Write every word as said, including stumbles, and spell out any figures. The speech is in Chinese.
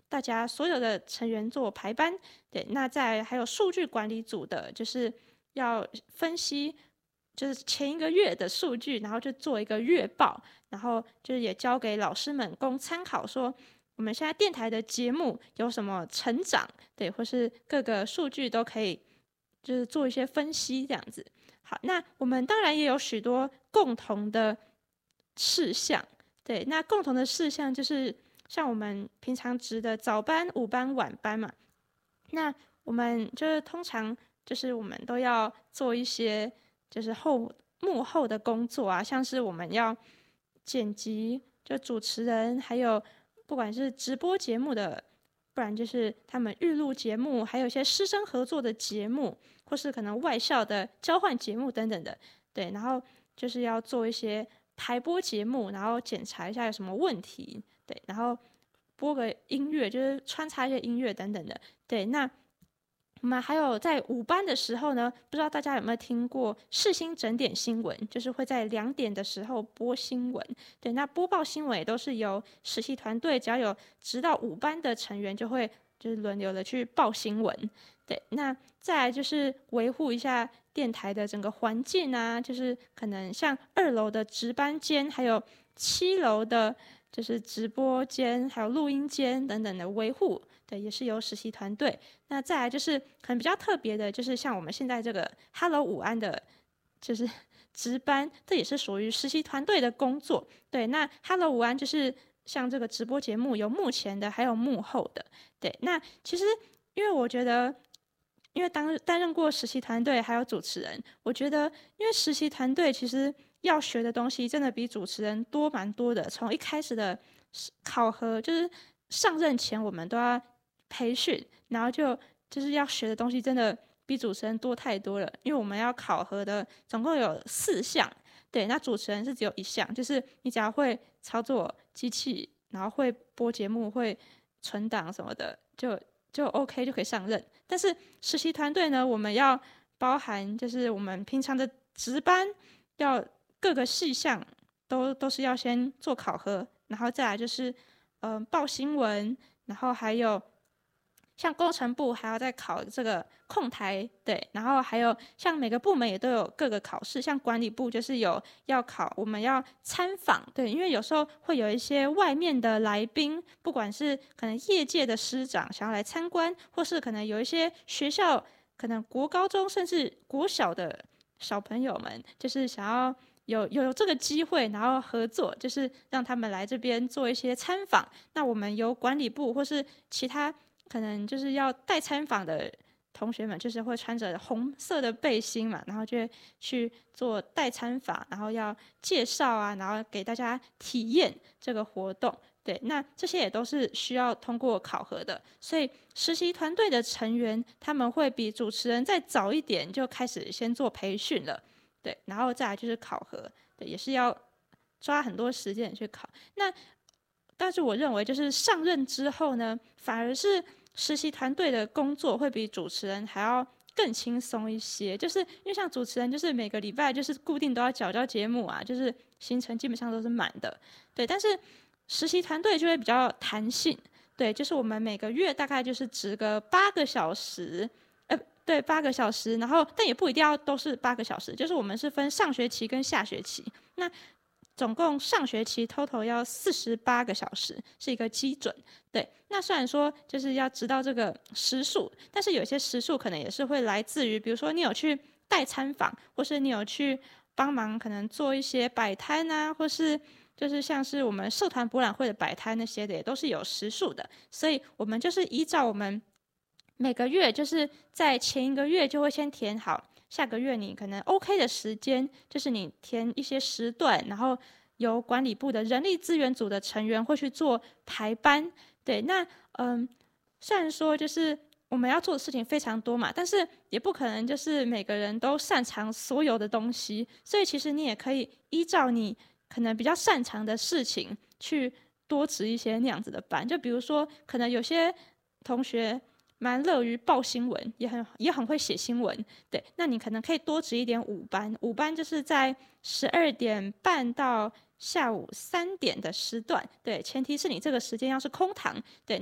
大家所有的成员做排班。对，那再来还有数据管理组的，就是要分析，就是前一个月的数据，然后就做一个月报，然后就是也交给老师们供参考，说我们现在电台的节目有什么成长，对，或是各个数据都可以，就是做一些分析这样子。好，那我们当然也有许多共同的事项，对，那共同的事项就是像我们平常值的早班、午班、晚班嘛，那我们就是通常就是我们都要做一些就是后幕后的工作啊，像是我们要剪辑，就主持人，还有不管是直播节目的，不然就是他们预录节目，还有一些师生合作的节目，或是可能外校的交换节目等等的，对，然后就是要做一些排播节目，然后检查一下有什么问题，对，然后播个音乐，就是穿插一些音乐等等的，对，那。我们还有在午班的时候呢，不知道大家有没有听过世新整点新闻，就是会在两点的时候播新闻。对，那播报新闻也都是由实习团队，只要有直到午班的成员，就会就是轮流的去报新闻。对，那再来就是维护一下电台的整个环境啊，就是可能像二楼的值班间，还有七楼的就是直播间，还有录音间等等的维护。对，也是由实习团队。那再来就是可能比较特别的，就是像我们现在这个 Hello 午安的，就是值班，这也是属于实习团队的工作。对，那 Hello 午安就是像这个直播节目有幕前的，还有幕后的。对，那其实因为我觉得，因为当担任过实习团队还有主持人，我觉得因为实习团队其实要学的东西真的比主持人多蛮多的。从一开始的考核，就是上任前我们都要培训，然后就就是要学的东西真的比主持人多太多了，因为我们要考核的总共有四项，对，那主持人是只有一项，就是你只要会操作机器，然后会播节目、会存档什么的，就就 OK 就可以上任。但是实习团队呢，我们要包含就是我们平常的值班，要各个细项都都是要先做考核，然后再来就是嗯、呃、报新闻，然后还有像工程部还要再考这个控台，对，然后还有像每个部门也都有各个考试，像管理部就是有要考，我们要参访，对，因为有时候会有一些外面的来宾，不管是可能业界的师长想要来参观，或是可能有一些学校，可能国高中甚至国小的小朋友们，就是想要有有这个机会，然后合作，就是让他们来这边做一些参访。那我们由管理部或是其他可能就是要带参访的同学们，就是会穿着红色的背心嘛，然后就会去做带参访，然后要介绍啊，然后给大家体验这个活动。对，那这些也都是需要通过考核的，所以实习团队的成员他们会比主持人再早一点就开始先做培训了，对，然后再来就是考核，对，也是要抓很多时间去考。那但是我认为，就是上任之后呢，反而是实习团队的工作会比主持人还要更轻松一些。就是因为像主持人，就是每个礼拜就是固定都要缴交节目啊，就是行程基本上都是满的，对。但是实习团队就会比较弹性，对，就是我们每个月大概就是值个八个小时，呃，对，八个小时，然后但也不一定要都是八个小时，就是我们是分上学期跟下学期，那总共上学期 total 要四十八个小时，是一个基准。对，那虽然说就是要知道这个时数，但是有些时数可能也是会来自于，比如说你有去带参访，或是你有去帮忙，可能做一些摆摊啊，或是就是像是我们社团博览会的摆摊那些的，也都是有时数的。所以我们就是依照我们每个月，就是在前一个月就会先填好。下个月你可能 OK 的时间，就是你填一些时段，然后由管理部的人力资源组的成员会去做排班。对，那嗯，虽然说就是我们要做的事情非常多嘛，但是也不可能就是每个人都擅长所有的东西，所以其实你也可以依照你可能比较擅长的事情去多值一些那样子的班。就比如说，可能有些同学蛮乐于报新闻，也很也很会写新闻，对，那你可能可以多值一点午班，午班就是在十二点半到下午三点的时段，对，前提是你这个时间要是空堂，对。